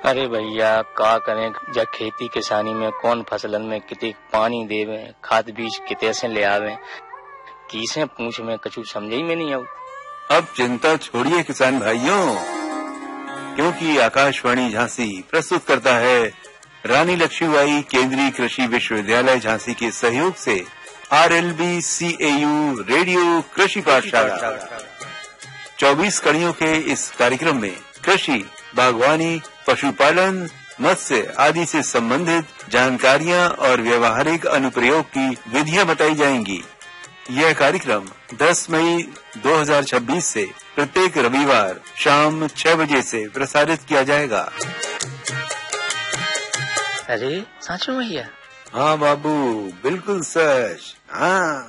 अरे भैया का करें, जब खेती किसानी में कौन फसलन में कितने पानी देवे, खाद बीज कितने से ले आवे, किसे पूछ में कछु समझ ही में नहीं आऊ। अब चिंता छोड़िए किसान भाइयों, क्योंकि आकाशवाणी झांसी प्रस्तुत करता है रानी लक्ष्मीबाई केंद्रीय कृषि विश्वविद्यालय झांसी के सहयोग से RLB CAU रेडियो कृषि पाठशाला। 24 कड़ियों के इस कार्यक्रम में कृषि, बागवानी, पशुपालन, मत्स्य आदि से संबंधित जानकारियां और व्यवहारिक अनुप्रयोग की विधियां बताई जाएंगी। यह कार्यक्रम 10 मई 2026 से प्रत्येक रविवार शाम 6 बजे से प्रसारित किया जाएगा। अरे सच में भैया? हाँ बाबू, बिल्कुल सच। हाँ।